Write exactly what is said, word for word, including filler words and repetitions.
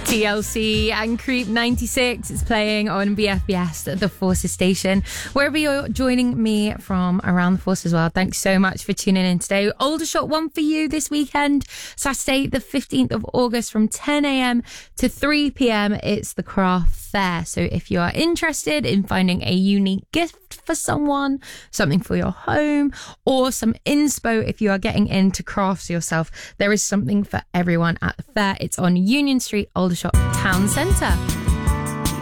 T L C and Creep ninety-six. It's playing on B F B S, the Forces station. Wherever you're joining me from around the Force as well, thanks so much for tuning in today. Aldershot one for you this weekend, Saturday the fifteenth of August from ten a.m. to three p.m. It's the craft fair. So if you are interested in finding a unique gift for someone, something for your home, or some inspo if you are getting into crafts yourself, there is something for everyone at the fair. It's on Union Street, Aldershot Town Centre.